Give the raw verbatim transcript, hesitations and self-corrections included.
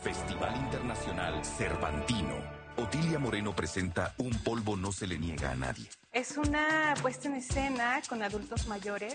Festival Internacional Cervantino. Otilia Moreno presenta Un polvo no se le niega a nadie. Es una puesta en escena con adultos mayores